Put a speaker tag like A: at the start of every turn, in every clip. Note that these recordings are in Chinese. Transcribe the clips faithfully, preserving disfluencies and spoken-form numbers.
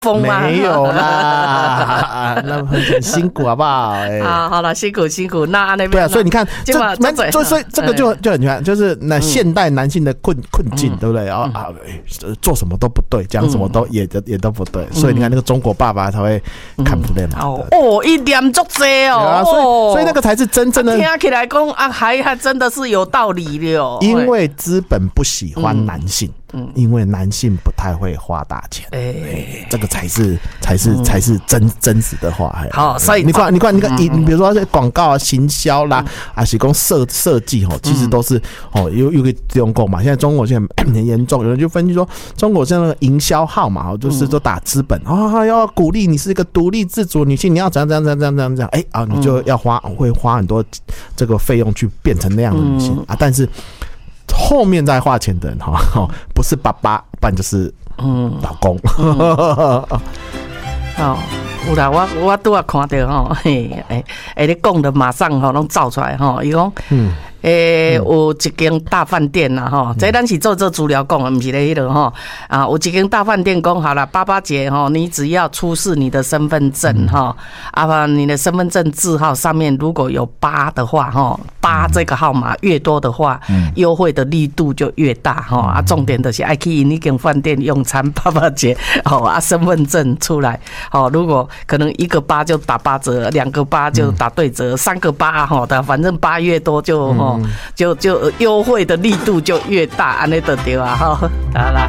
A: 风吗？
B: 没有啦，那很辛苦好不好？哎、
A: 啊，好了，辛苦辛苦。那那边
B: 对啊，所以你看，这
A: 这
B: 这所以这个就就很看，就是那现代男性的困困境，对不对？然后啊，做什么都不对，讲什么都也也都不对，所以你看那个中国爸爸才会看不练嘛。
A: 哦，一点足多哦，
B: 所以所以那个才是真正的。
A: 听起来讲啊，还还真的是有道理的哦。
B: 因为资本不喜欢男性。嗯，因为男性不太会花大钱，哎、欸，这个才是才是、嗯、才是真真实的话。
A: 好，所以
B: 你看，你看，你看，你、嗯、比如说广告啊、行销啦，嗯、啊，是讲设设计哦，其实都是哦，有有个中国嘛。现在中国现在很严重，有人就分析说，中国现在的营销号嘛，就是都打资本啊、嗯哦，要鼓励你是一个独立自主女性，你要怎样怎样怎样怎样怎样怎样，哎、欸、啊，你就要花会花很多这个费用去变成那样的女性、嗯、啊，但是。后面再花钱的人哈，不是爸爸，不然就是嗯老公。嗯、
A: 哦，有啦，我我拄啊看到吼，嘿，哎哎，你讲的马上吼拢照出来吼，伊讲嗯。诶、欸，有一间大饭店呐，哈，这咱是做做资料讲的，不是咧迄个哈啊，有一间大饭店讲好了，爸爸节哈，你只要出示你的身份证哈，啊，你的身份证字号上面如果有八的话哈，八这个号码越多的话，优惠的力度就越大哈啊，重点的是爱去那间饭店用餐，爸爸节哦啊，身份证出来哦，如果可能一个八就打八折，两个八就打对折，三个八哈的，反正八越多就哈。就就优惠的力度就越大，安尼就对啊，哈，好啦，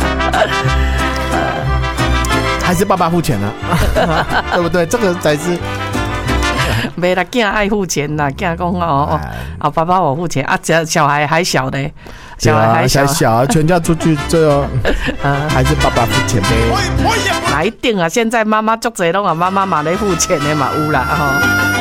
B: 还是爸爸付钱呢、啊，对不对？这个才是。
A: 没啦，囝爱付钱啦，囝讲哦哦，啊爸爸我付钱啊，小小孩还小呢，
B: 小孩还小，小孩全家出去这哦，还是爸爸付钱呗。
A: 那一定啊，现在妈妈足侪拢啊，妈妈嘛咧付钱的嘛有啦哈。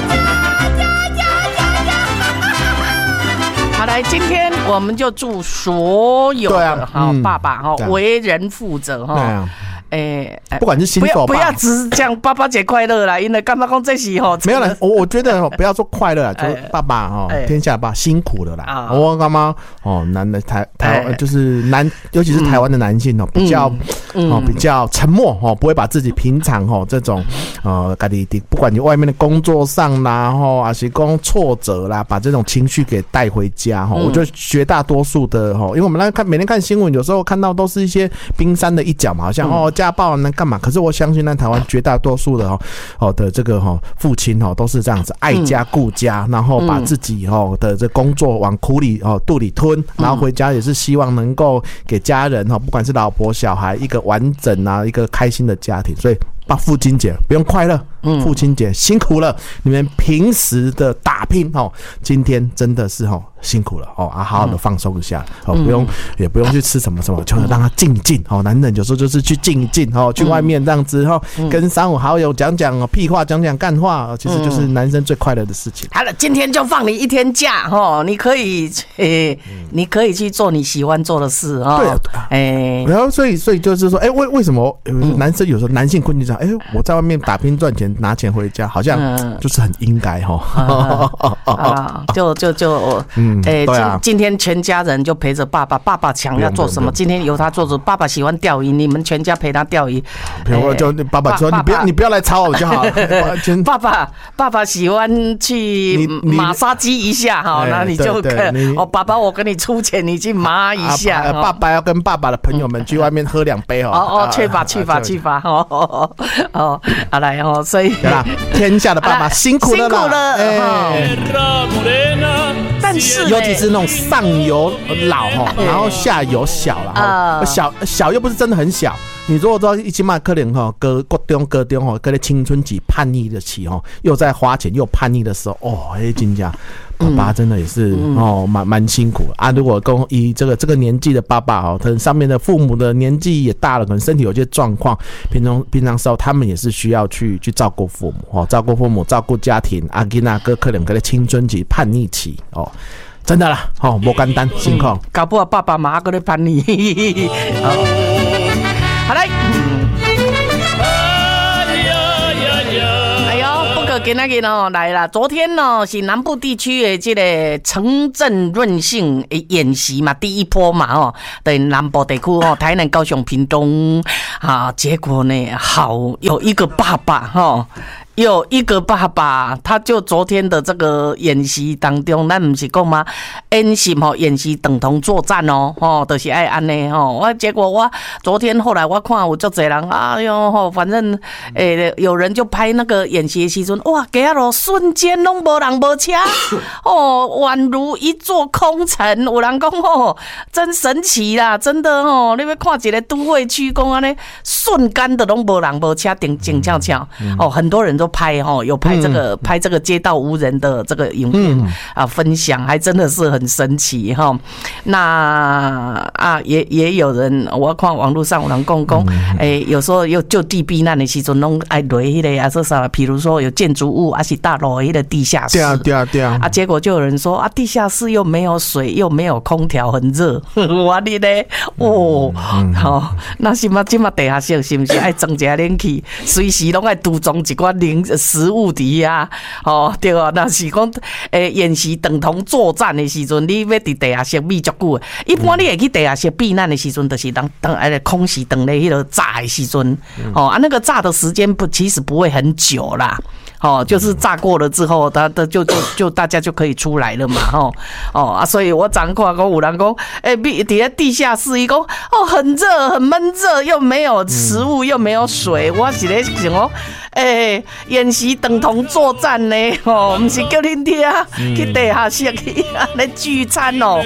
A: 好，来，今天我们就祝所有的哈、啊嗯、爸爸哈为人负责哈。诶、欸，
B: 不管是新手爸，
A: 不要只讲爸爸节快乐啦，因为干嘛讲这是吼？
B: 没有啦，我我觉得不要说快乐啦，就是爸爸哈，天下爸辛苦了啦。我干嘛哦？男的台台就是男，尤其是台湾的男性哦，比较哦比较沉默哦，不会把自己平常哦这种呃，不管你外面的工作上啦，吼，还是讲挫折啦，把这种情绪给带回家哈。我觉得绝大多数的哈，因为我们来看每天看新闻，有时候看到都是一些冰山的一角嘛，好像哦。家暴能干嘛？可是我相信，在台湾绝大多数的哦哦的这个哈父亲哦都是这样子爱家顾家，然后把自己哦的这工作往苦里哦肚里吞，然后回家也是希望能够给家人哈，不管是老婆小孩一个完整啊一个开心的家庭，所以。父亲节不用快乐，父亲节辛苦了，你们平时的打拼哦，今天真的是哦辛苦了哦啊，好好的放松一下哦，不用也不用去吃什么什么，就让他静一静哦。男人有时候就是去静一静哦，去外面这样子哦，跟三五好友讲讲屁话，讲讲干话，其实就是男生最快乐的事情。
A: 好了，今天就放你一天假哦，你可以诶，你可以去做你喜欢做的事哦。
B: 对，哎，然后所以所以就是说，哎，为为什么男生有时候男性困境上？哎、欸，我在外面打拼赚钱，拿钱回家，好像就是很应该哈。
A: 啊，就就就，嗯，哎、欸啊，今天全家人就陪着爸爸，爸爸想要做什么，今天由他做主。爸爸喜欢钓鱼，你们全家陪他钓鱼。
B: 欸、就爸爸说：“你不要，你不要来吵我就好了。”
A: 爸爸，爸爸喜欢去马杀鸡一下哈，那你就跟哦，爸爸，我给你出钱，你去麻一下。
B: 啊、爸爸要跟爸爸的朋友们去外面喝两杯哦。
A: 哦哦，去吧去吧去吧哦哦哦，好来哦，所以
B: 天下的爸爸辛苦了，
A: 辛苦了。哎，但是
B: 尤其是那种上有老哈，然后下有小了哈，小小又不是真的很小。你如果说一起码可能哈，高高中高中哈，跟青春期叛逆的期哈，又在花钱又叛逆的时候，哦，哎，真假。爸爸真的也是、嗯、哦，蛮蛮辛苦啊。如果跟以这个这个年纪的爸爸哦，可能上面的父母的年纪也大了，可能身体有些状况，平常平常时候他们也是需要去去照顾父母哦，照顾父母，照顾家庭。阿吉那哥可能跟青春期叛逆期哦，真的啦，哦，不简单，辛苦。
A: 搞不好爸爸妈妈跟你叛逆。好嘞。 今仔日哦来啦，昨天呢是南部地区的这个城镇韧性演习嘛，第一波嘛哦，对南部地区哦，台南、高雄、屏东啊，结果呢，好有一个爸爸哈。哦有一个爸爸，他就昨天的这个演习当中，咱不是讲吗？演习吼，演习等同作战哦，吼，就是爱安尼吼。我结果我昨天后来我看有足侪人，哎呦吼，反正诶、欸，有人就拍那个演习的时阵，哇，给啊咯，瞬间拢无人无车，哦，宛如一座空城。有人讲哦，真神奇啦，真的哦，你要看一个都会区讲安尼，瞬间的拢无人无车，静静悄悄，哦，很多人都拍哈，有拍这个、嗯、拍这个街道无人的这个影片、嗯、啊，分享还真的是很神奇哈。那啊，也也有人，我看网络上有人讲讲，哎、欸，有时候有就地避难的时阵，拢爱落迄个啊，说啥，比如说有建筑物还是大楼迄个地下室，对啊对啊对啊，啊，结果就有人说啊，地下室又没有水，又没有空调，很热，我的咧，哦，好、哦，那是嘛，今嘛地下室是不是爱增加冷气，随时拢爱涂装一寡零。食物底啊，哦对啊，那是讲诶演习等同作战的时阵，你要伫地下室避足久。一般你会去地下室避难的时阵，就是当当诶空袭等咧迄个炸的时阵，哦啊那个炸的时间不其实不会很久啦。哦，就是炸过了之后，他他就就就大家就可以出来了嘛，吼哦啊，所以我昨看讲有人讲，哎，底底下地下室伊讲哦很热很闷热，又没有食物又没有水，我是咧想讲，哎，演习等同作战呢，哦，不是叫恁听去地下室去来聚餐哦。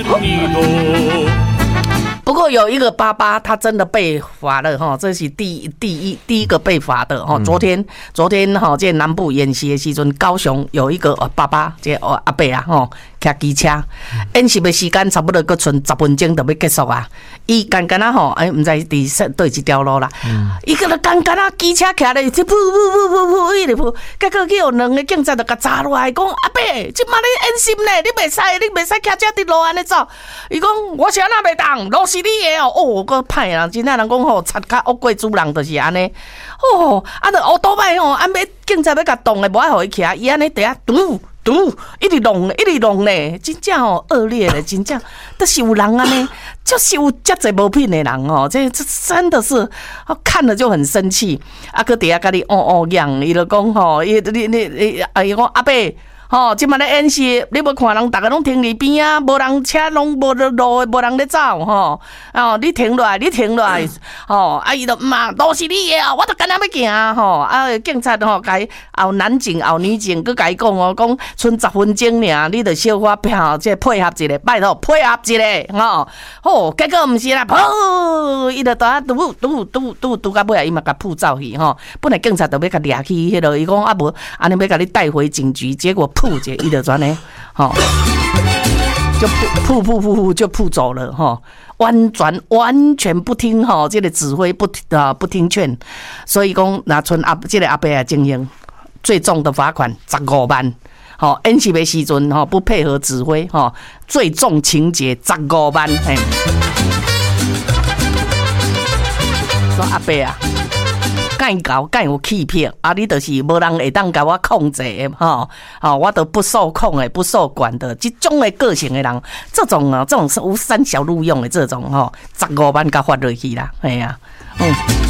A: 不过有一个爸爸，他真的被罚了哈，这是第第一第一个被罚的哈。昨天昨天哈，这南部演习的时阵，高雄有一个爸爸，这阿伯啊哈，骑机车，演习的时间差不多搁剩十分钟就要结束啊。伊刚刚啊吼，哎，唔知伫对一条路啦，伊个咧刚刚啊机车骑咧，噗噗噗噗噗一直噗，结果去有两个警察就甲查落来，讲阿伯，即马你演习呢，你袂使，你袂使骑车伫路安尼走。伊讲我是安那袂当，路是你的哦，哦，个歹人，真正人讲吼，擦卡恶鬼主人就是安尼，哦，啊，着乌多摆吼，安要警察要甲动的，无爱互伊骑，伊安尼底下嘟。嘟，一直弄，一直弄咧，真正哦恶劣咧，真正，都是有人安尼，就是有遮侪无品的人哦，这这真的是，看了就很生气。啊，搁底下甲你哦哦样，伊就讲吼，伊你你你，啊，伊讲阿伯。吼，即摆咧演习，你要看人，大家拢停伫边啊，无人车拢无路，无人咧走吼。哦，你停落来，你停落来，吼，啊伊就骂，都是你的哦，我都干那要行吼。啊，警察吼，甲伊后男警后女警，佮甲伊讲哦，讲剩十分钟尔，你着小可配合，即配合一下，拜托配合一下，吼。好，结果毋是啦，噗，伊就倒啊拄拄拄拄拄到尾啊，伊嘛甲扑走去吼。本来警察就要甲掠去迄落，伊讲啊无，安尼要甲你带回警局，结果。扑者伊就转呢，吼，就扑扑扑扑就扑走了哈，完全完全不听哈，这个指挥不啊不听劝，所以讲那村阿这个阿伯啊经营最重的罚款十五万，好，演习的时阵哈不配合指挥哈，最重情节十五万，嘿，说阿伯啊。干搞干有欺骗啊！你就是无人会当甲我控制的吼，吼，我都不受控的、不受管的，这种的个性的人，这种啊，这种是无三小路用的这种吼，十五万甲发落去啦，系啊，嗯。